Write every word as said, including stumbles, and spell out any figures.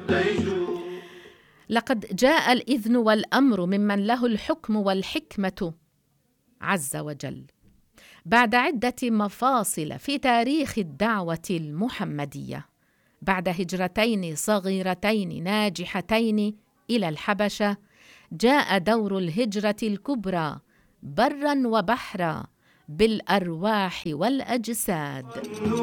لقد جاء الإذن والأمر ممن له الحكم والحكمة عز وجل، بعد عدة مفاصل في تاريخ الدعوة المحمدية، بعد هجرتين صغيرتين ناجحتين إلى الحبشة، جاء دور الهجرة الكبرى برا وبحرا بالأرواح والأجساد.